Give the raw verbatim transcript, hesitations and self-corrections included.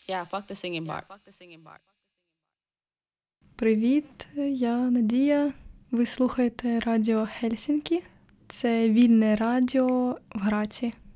Yeah, fuck the singing part. Привіт, я Надія. Ви слухаєте Радіо Хельсінкі. Це вільне радіо в Граці.